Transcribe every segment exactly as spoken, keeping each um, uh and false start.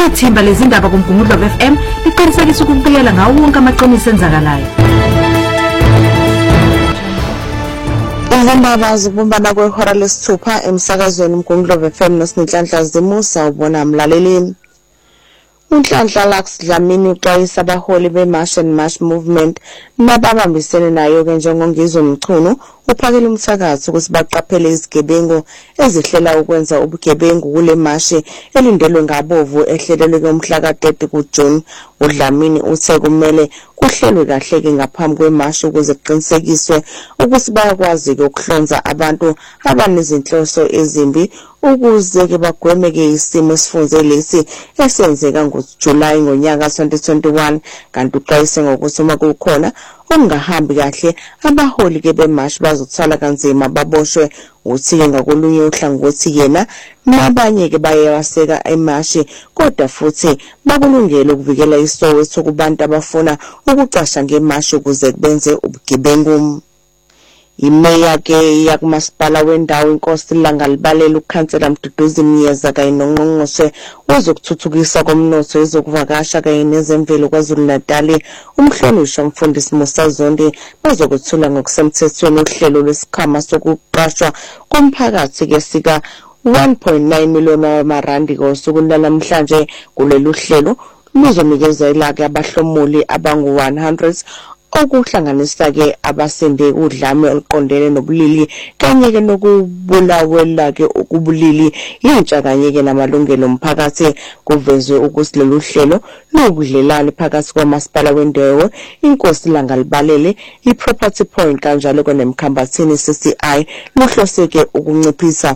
Ithimba lezindaba kuMgungundlo F M liqinisekisa ukubuyela ngawo wonke amaqiniso enzakalayo. Izindaba zibumbana kwehora lesithupha emsakazweni uMgungundlo F M noSinhlanhla Zimusa ubona mlalelini. Unhlanhla Lux Dlamini uxwayisa abaholi beMarch and March Movement nababambisene nayo ke njengongizwe Mchunu uphakela umthakathi ukuthi baqaphele izigebengu ezihlela ukwenza ubugebengu kule mashi elindelwe ngabovu ehlelelwe ngomhla ka-thirty kuJune. uDlamini uthe kumele kuhlelwe kahle ke ngaphambi kwemashi ukuze kuqinisekiswe ukuthi bayakwazi ukuhlonza abantu abanezinhloso ezimbi ukuze ke bagwemeke isimo esifunze lesi esenzeka ngoJuly ngonyaka twenty twenty-one. kanti uxwayise ngokuthi uma kukhona ongahambi kahle abaholi ke beMarch bazothwala kanzima baboshwe uthi ke ngakolunye uhlangothi yena nabanye ke bayewaseka eMarch kodwa futhi bakulungele ukuvikela isowetho kubantu abafuna ukucasha ngeMarch ukuze kubenze ubugebengu. Imeya ke yakumasipala wendawo inkosi Langa Libalela ukhansela Mduduzi Mnyeza kanye nongqongqoshe wezokuthuthukisa komnotho ezokuvakasha kanye nezemvelo KwaZulu-Natal umhlonishwa umfundisi Musa Zondi bazokuthula ngokusemthethweni uhlelo lwesikhama sokuqashwa komphakathi ke sika one point nine million amarandi ngosuku namhlanje. kulolu hlelo luzonikezela ke abahlomuli abangu one hundred okuhlanganisa ke abasende udlame oluqondene nobulili kanye ke nokubulawela ke ukubulili yintsha kanye ke namalungelo omphakathi. kuvezwe ukuthi lolu hlelo lobudlelane phakathi kwamasipala wendawo inkosi Langa Libalele iProperty Point kanjalo konemkhambathini C C I luhloseke ukunciphisa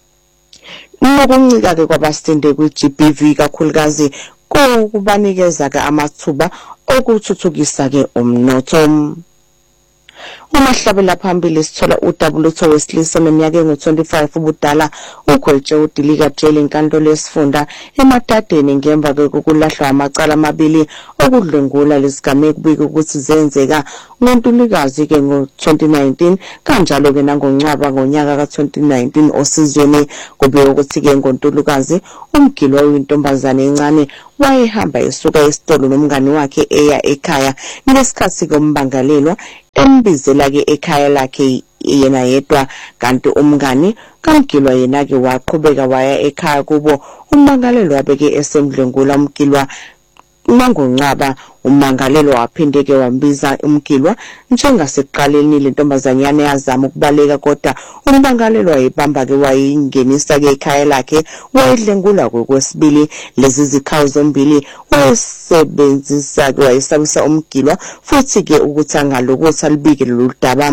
nokuncika ke kwabasinde kwi-G B V kakhulukazi kubanikeza ke amathuba okuthuthukisa ke umnotho. Umahlabela phambili sithola uDabulutho wesilisa neminyaka engu-twenty-five ubudala ugwetshe udilika jele inkantolo yesifunda eMatadeni ngemva kokulahlwa amacala amabili okudlwengula lesigameko kubika ukuthi zenzeka ngoNtulikazi ke ngo-twenty nineteen kanjalo ke nangoNcwaba ngonyaka ka-twenty nineteen osizweni. kubika ukuthi ke ngoNtulikazi umgilwa oyintombazane encane wayehamba esuka esitolo nomngane wakhe eya ekhaya ngesikhathi kombangalelwa embizela ke ekhaya lakhe yena yedwa kanti umngani kamgilwa yena ke waqhubeka waya ekhaya kubo umbangalelwa wabeke esemdlengula umgilwa mangoNcwaba. umangalelo waphinde ke wambiza umgilwa njengasekuqaleni le ntombazanyana yazama ukubaleka kodwa umbangalelo wayibamba ke wayingenisa ke ekhaya lakhe wayidlengula kwesibili. lezi zikhawu zombili wayesebenzisa ke wayesabisa umgilwa futhi ke ukuthi angalokuthi alibike lolu daba.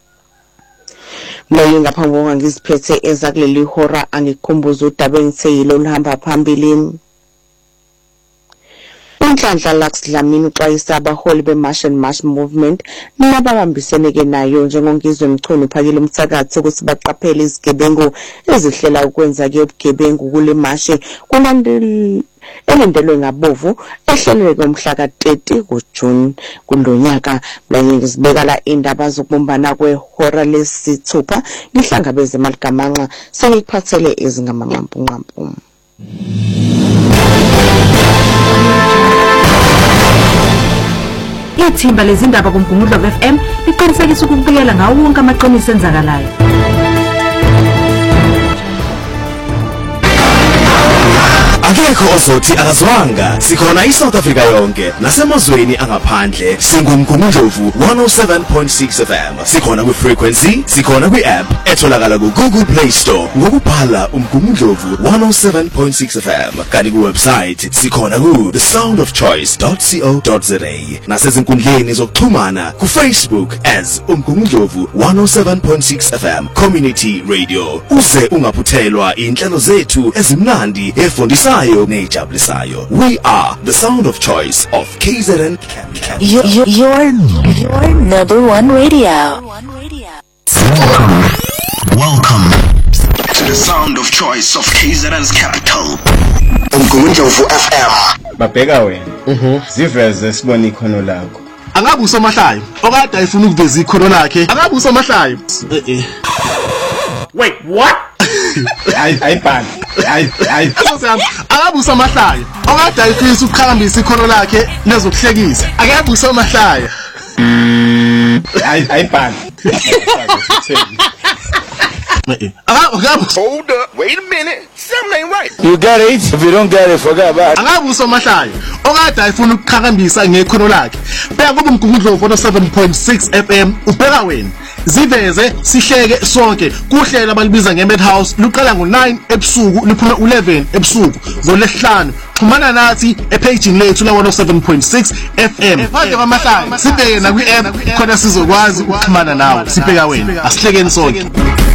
Mloyo ngaphambi kokuba ngiziphethe ezakuleli hora angikhumbuza udaba engitheyile oluhamba phambili. Unhlanhla Lux Dlamini uxwayisa abaholi beMarch and March Movement nababambisene ke nayo njengongizwe Mchunu uphakela umthakathi ukuthi baqaphele izigebengu ezihlela ukwenza ke ubugebengu kule March kulandela elendelwe ngabovu ehlelwe ngomhla ka-thirty kuJune kulonyaka. Manje ngizibeka la indaba zokubumbana kwehora lesithupha ngihlangabeze Maligamanxa sengikuphathele ezingamanqampunqampu. Ithimba lezindaba kuMgungundlo F M liqinisekisa ukubuyela ngawo wonke amaqiniso enzakalayo. Akekho ozothi akazwanga sikhona iSouth Africa yonke nasemazweni angaphandle singumgungundlovu one oh seven point six F M. sikhona ku frequency, sikhona ku app etholakala ku Google Play Store ngokubhala umgungundlovu one oh seven point six F M. kanti ku website sikhona ku the sound of choice dot co dot za nasezinkundleni zokuxhumana ku Facebook as umgungundlovu one oh seven point six F M Community Radio. uze ungaphuthelwa inhlelo zethu ezimnandi efundisa nejabulisayo. We are the sound of choice of K Z N Capital. Your, your, your, your number one radio. Welcome. Welcome to the sound of choice of K Z N's capital. Umgungundlovu F M. Babheka wena. Mhm. Ziveze sibona ikhono lakho. Angabe usomahlayo okade ayifuna ukuveza ikhono lakhe. Angabe usomahlayo. Eh eh. Wait, what? hayi ayibhani hayi hayi sosiyami akabusa amahlaya okade ayifisa ukuqhakambisa ikhono lakhe nezokuhlekisa akabusa amahlaya hayi ayibhani Hold up, wait a minute. Something ain't right. You get it? If you don't get it, forget about it. Akabusa amahlaya okade ayifuna ukuqhakambisa ngekhono lakhe beka kuba umgungundlovu one oh seven point six F M ubheka wena ziveze sihleke sonke kuhlela abalibiza ngeMadhouse luqala ngo nine ebusuku liphuma eleven ebusuku ngolesihlanu xhumana nathi epage lethu la one oh seven point six F M manje kwamahlaya sibheke na kwi app khona sizokwazi ukuxhumana nawe sibheka wena asihlekeni sonke.